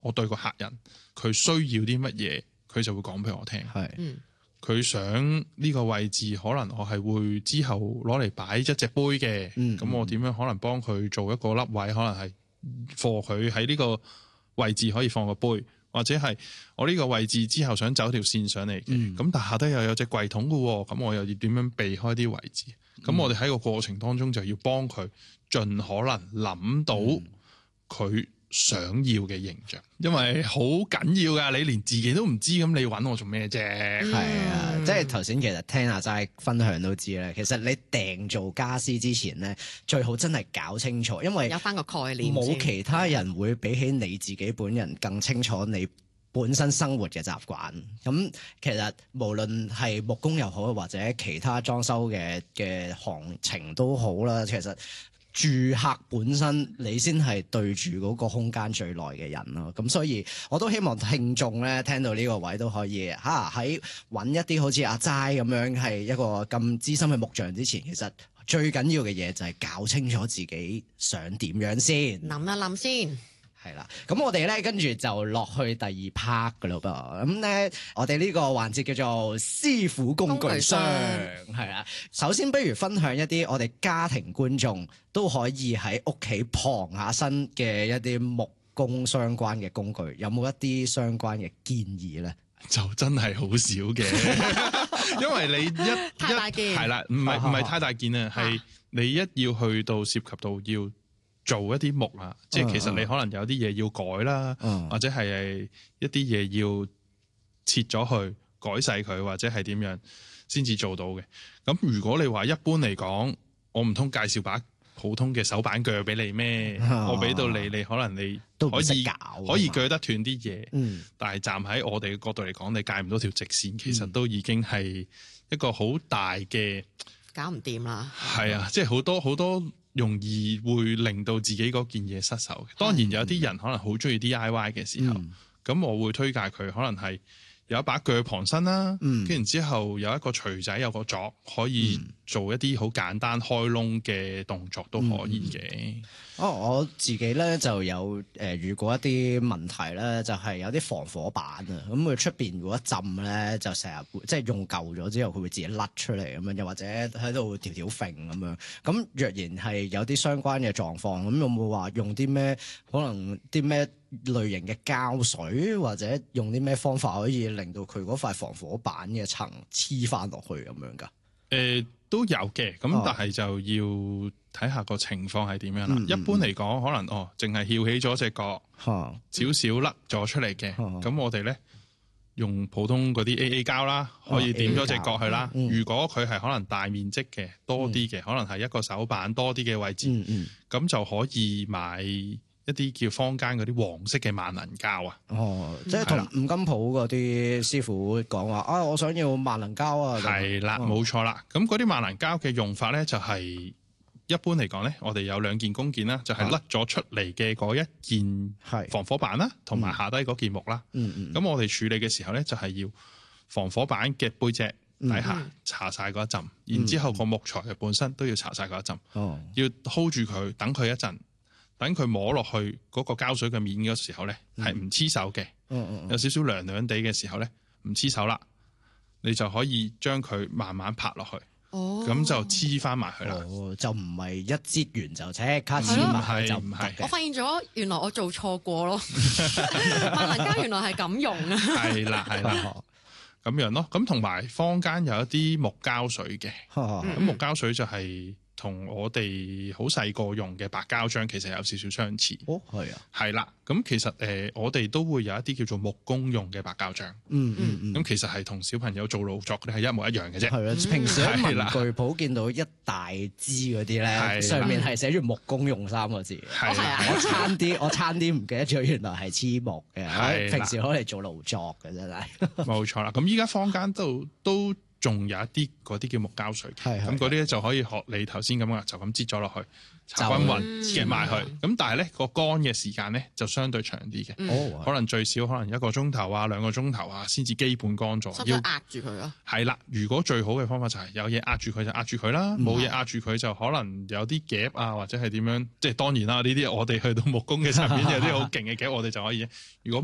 我對個客人佢需要啲乜嘢，佢就會講俾我聽。 係， 佢想呢個位置，可能我係會之後攞嚟擺一隻杯嘅。咁我點樣可能幫佢做一個粒位，可能係放佢喺呢個位置可以放個杯，或者係我呢個位置之後想走條線上嚟嘅。咁但下低又有隻櫃桶嘅喎，咁我又要點樣避開啲位置？咁我哋喺個過程當中就要幫佢盡可能諗到佢想要嘅形象，因為好緊要噶，你連自己都唔知，咁你揾我做咩啫？ 係啊，即係頭先其實聽阿齋分享都知咧，其實你訂做家私之前咧，最好真係搞清楚，因為有翻個概念， 冇其他人會比起你自己本人更清楚你本身生活嘅習慣。咁其實無論係木工又好，或者其他裝修嘅行程都好啦，其實住客本身你先係對住嗰個空間最耐嘅人咯，咁所以我都希望聽眾咧聽到呢個位都可以喺揾一啲好似阿齋咁樣係一個咁資深嘅木匠之前，其實最緊要嘅嘢就係搞清楚自己想點樣先， 諗一諗先。 係啦，咁我哋咧跟住就落去第二 part 噶咯噃，咁咧我哋呢個環節叫做師傅工具箱，係啦。首先不如分享一啲我哋家庭觀眾都可以喺屋企傍下身嘅一啲木工相關嘅工具，有冇一啲相關嘅建議咧？ 就真係好少嘅，因為你太大件係啦，唔係太大件啊，係你一要去到涉及到要做一啲木啊，即係其實你可能有啲嘢要改啦，或者係一啲嘢要切咗去改細佢，或者係點樣先至做到嘅。咁如果你話一般嚟講，我唔通介紹把普通嘅手板鋸俾你咩？我俾到你，你可能你可以鋸得斷啲嘢，但係站喺我哋嘅角度嚟講，你界唔到條直線，其實都已經係一個好大嘅搞唔掂啦。 係啊，即係好多容易會令到自己嗰件嘢失手嘅。當然有啲人可能好中意 DIY 嘅時候，咁我會推介佢可能係有一把鋸旁身啦，跟住之後有一個錘仔，有個鑿，可以做一啲好簡單開窿嘅動作都可以嘅。 我自己咧就有遇過一啲問題咧，就係有啲防火板啊，咁佢出邊如果浸咧，就成日即係用舊咗之後，佢會自己甩出嚟咁樣，又或者喺度條條揈咁樣。咁若然係有啲相關嘅狀況，咁有冇話用啲咩可能啲咩類型嘅膠水，或者用啲咩方法可以令到佢嗰塊防火板嘅層黐翻落去咁樣㗎？ 都有嘅，咁但係就要睇下個情況係點樣啦。一般嚟講，可能淨係翹起咗隻角，少少甩咗出嚟嘅。咁我哋咧用普通嗰啲 AA 膠啦，可以點咗隻角去啦。如果佢係可能大面積嘅，多啲嘅，可能係一個手板多啲嘅位置，咁就可以買一啲叫坊間嗰啲黃色嘅萬能膠啊。 即係同五金鋪嗰啲師傅講話我想要萬能膠啊。 係啦，冇錯啦。咁嗰啲萬能膠嘅用法咧，就係一般嚟講咧，我哋有兩件工件啦，就係甩咗出嚟嘅嗰一件防火板啦，同埋下低嗰件木啦。咁我哋處理嘅時候咧，就係要防火板嘅背脊底下搽晒嗰一浸，然之後個木材嘅本身都要搽晒嗰一浸，要 hold 住佢，等佢一陣。等佢摸落去嗰個膠水嘅面嘅時候咧，係唔黐手嘅，有少少涼涼地嘅時候咧，唔黐手啦，你就可以將佢慢慢拍落去，咁就黐翻埋去啦。就唔係一擠完就即刻黐埋，就唔係。 我發現咗，原來我做錯過咯，萬能膠原來係咁用啊。 係啦，咁樣咯。咁同埋坊間有一啲木膠水嘅，咁木膠水就係同我哋好細個用嘅白膠漿其實有少少相似。係啊，係啦。咁其實我哋都會有一啲叫做木工用嘅白膠漿。咁其實係同小朋友做勞作嗰啲係一模一樣嘅啫。係啊，平時喺文具鋪見到一大支嗰啲咧，上面係寫住木工用3個字。係啊，我差啲唔記得咗，原來係黐木嘅。平時攞嚟做勞作嘅真係。冇錯啦。咁依家坊間都仲有一啲嗰啲叫木膠水嘅，咁嗰啲咧就可以學你頭先咁啊，就咁擠咗落去。炒均勻夾埋去，咁但係咧個乾嘅時間咧就相對長啲嘅，可能最少可能1個鐘頭啊2個鐘頭啊先至基本乾咗。 要壓住佢啊？ 係啦，如果最好嘅方法就係有嘢壓住佢就壓住佢啦，冇嘢壓住佢就可能有啲夾啊或者係點樣，即係當然啦，呢啲我哋去到木工嘅層面有啲好勁嘅夾，我哋就可以。如果